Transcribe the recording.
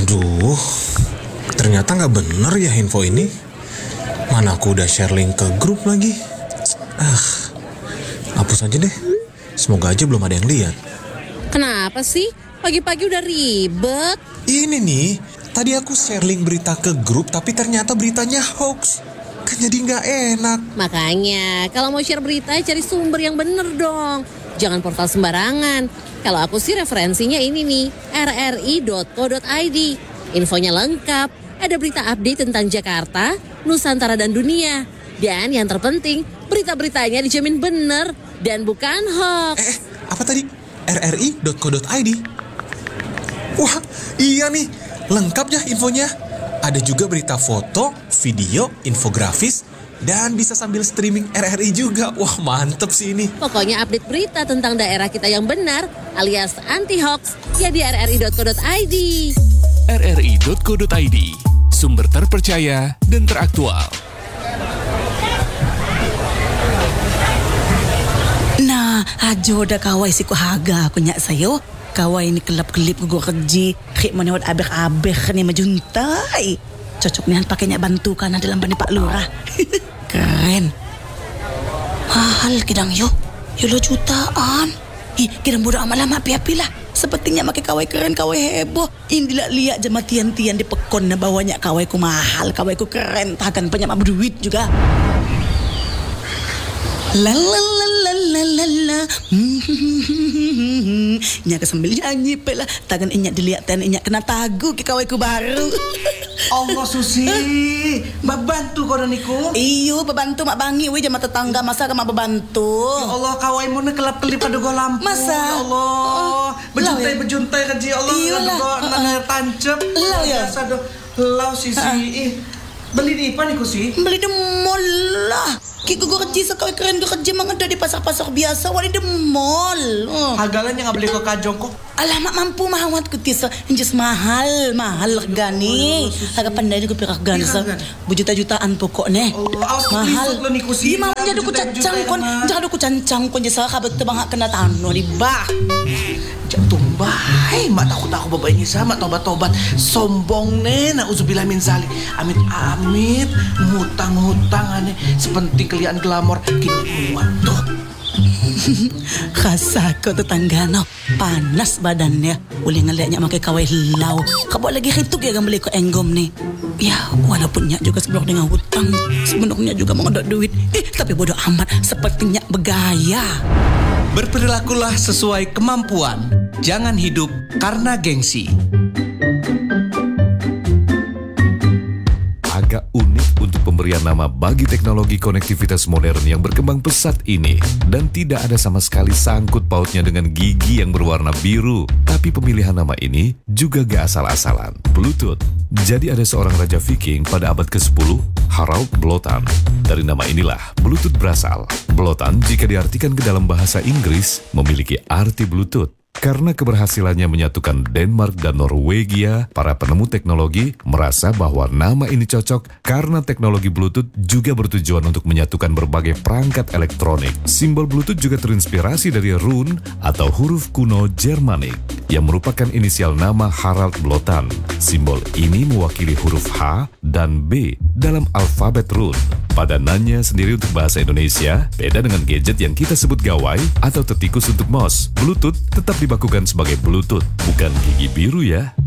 Aduh, ternyata nggak bener ya info ini. Mana aku udah share link ke grup lagi. Hapus aja deh. Semoga aja belum ada yang lihat. Kenapa sih? Pagi-pagi udah ribet. Ini nih, tadi aku share link berita ke grup tapi ternyata beritanya hoax. Kan jadi nggak enak. Makanya, kalau mau share berita cari sumber yang bener dong. Jangan portal sembarangan. Kalau aku sih referensinya ini nih, rri.co.id. Infonya lengkap, ada berita update tentang Jakarta, Nusantara dan dunia. Dan yang terpenting, berita-beritanya dijamin bener dan bukan hoax. Apa tadi? rri.co.id? Wah, iya nih, lengkap ya infonya. Ada juga berita foto, video, infografis, dan bisa sambil streaming RRI juga. Wah, mantep sih ini. Pokoknya update berita tentang daerah kita yang benar alias anti-hoax ya di rri.co.id. rri.co.id, sumber terpercaya dan teraktual. Nah, ajo dah kawai si ku haga aku nyak sayo. Kawai ni kelap-kelip ku kerja. Khik menewat abek-abek ni majuntai. Cocok nihan pakainya bantu kana dalam bani Pak Lurah. Keren. Mahal kidang yo. Yo lo jutaan. Kidang bodoh amat lama api-api lah. Sepertinya makai kawai keren, kawai heboh. Ini lihat je matian-tian di pekon na bawanya kawai ku mahal, kawai ku keren. Takkan banyak berduit juga. La la la la la la la. Nya sambil nyanyi pela. Tangan inyak dilihat inyak kena tagu ke kawai ku baru. Allah Susi, babantu kau dan niku. Iyo, babantu mak bangi we jama tetangga masa ke mak babantu. Ya Allah, kawai mu kelap-kelip pada go lampu. Masa? Ya Allah, bejuntai kaji Allah. Iyalah. Nang tancap. Lau ya. Lau sisi. Beli di apa niku sih? Beli di mall lah. Kiko kerja sekali keren kerja mengada di pasar-pasar biasa wali di mall. Harganya nggak beli ke kajong kok. Alamak mampu mahawat ku tisa. Injes mahal gani. Harga pandai ku pirak gansa. Berjuta-jutaan pokoknya. Mahal. Di mau jadi ku cancang kon. Jangan ku cancang kon jasa kabet tebang kena tano di bah. Tumbai, mak takut bapak ini sama tobat-tobat sombong nih, nauzubillah min zalik. Amit ngutang aneh sepenting kalian glamor kini muat tuh. Khasako tetangga no panas badannya. Boleh ngeliatnya makai kawai lau. Kabok lagi hituk ya beli ke enggom nih. Ya walaupun nyak juga sebelum dengan hutang, sebenarnya juga mau ngedot duit. Tapi bodoh amat, sepertinya bergaya. Berperilakulah sesuai kemampuan. Jangan hidup karena gengsi. Agak unik untuk pemberian nama bagi teknologi konektivitas modern yang berkembang pesat ini. Dan tidak ada sama sekali sangkut pautnya dengan gigi yang berwarna biru. Tapi pemilihan nama ini juga gak asal-asalan. Bluetooth. Jadi ada seorang raja Viking pada abad ke-10, Harald Blåtand. Dari nama inilah Bluetooth berasal. Blåtand jika diartikan ke dalam bahasa Inggris memiliki arti Bluetooth. Karena keberhasilannya menyatukan Denmark dan Norwegia, para penemu teknologi merasa bahwa nama ini cocok karena teknologi Bluetooth juga bertujuan untuk menyatukan berbagai perangkat elektronik. Simbol Bluetooth juga terinspirasi dari rune atau huruf kuno Jermanik yang merupakan inisial nama Harald Blåtand. Simbol ini mewakili huruf H dan B dalam alfabet rune. Padanannya sendiri untuk bahasa Indonesia beda dengan gadget yang kita sebut gawai atau tetikus untuk mouse. Bluetooth tetap dibakukan sebagai Bluetooth, bukan gigi biru ya.